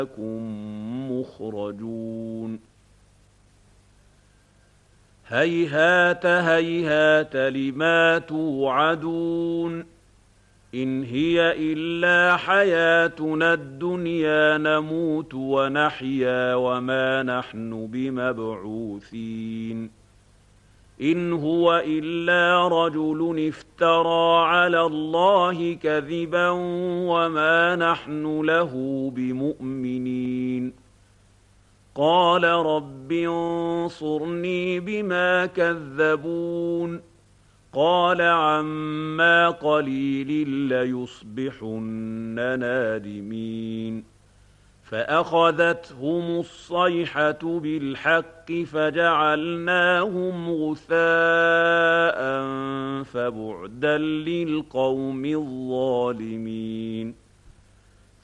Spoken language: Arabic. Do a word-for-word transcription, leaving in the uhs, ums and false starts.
مخرجون هيهات هيهات لما توعدون إن هي إلا حياتنا الدنيا نموت ونحيا وما نحن بمبعوثين إن هو إلا رجل افترى على الله كذبا وما نحن له بمؤمنين قال رب انصرني بما كذبون قال عما قليل ليصبحن نادمين فأخذتهم الصيحة بالحق فجعلناهم غثاء فبعدا للقوم الظالمين